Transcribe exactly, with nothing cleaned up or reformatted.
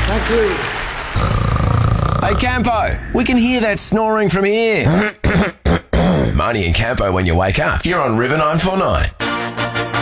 Thank you. Hey, Campo, we can hear that snoring from here. Marnie and Campo when you wake up. You're on River nine four nine.